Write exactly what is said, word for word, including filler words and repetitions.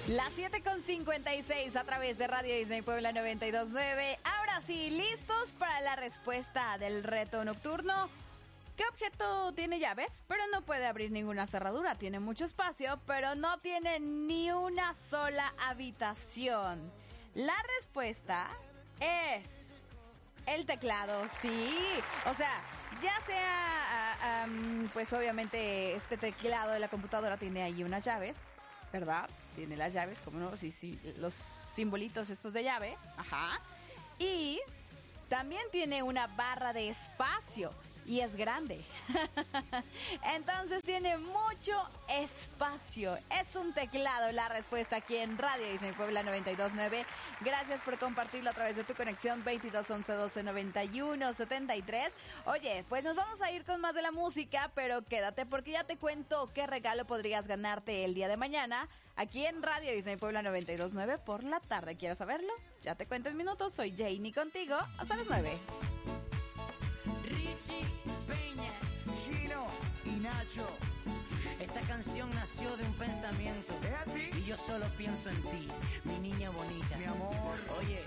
Las siete con cincuenta y seis a través de Radio Disney Puebla noventa y dos punto nueve. Ahora sí, listos para la respuesta del reto nocturno. ¿Qué objeto tiene llaves, pero no puede abrir ninguna cerradura? Tiene mucho espacio, pero no tiene ni una sola habitación. La respuesta es el teclado, sí. O sea, ya sea, uh, um, pues obviamente este teclado de la computadora tiene ahí unas llaves, ¿verdad? Tiene las llaves, como no, sí, sí, los simbolitos estos de llave, ajá. Y también tiene una barra de espacio. Y es grande. Entonces tiene mucho espacio. Es un teclado. La respuesta aquí en Radio Disney Puebla noventa y dos punto nueve. Gracias por compartirlo a través de tu conexión veintidós once doce noventa y uno setenta y tres. Oye, pues nos vamos a ir con más de la música, pero quédate porque ya te cuento qué regalo podrías ganarte el día de mañana aquí en Radio Disney Puebla noventa y dos punto nueve por la tarde. ¿Quieres saberlo? Ya te cuento en minutos. Soy Janie contigo. Hasta las nueve. Nacho. Esta canción nació de un pensamiento. ¿Es así? Y yo solo pienso en ti, mi niña bonita. Mi amor. Oye,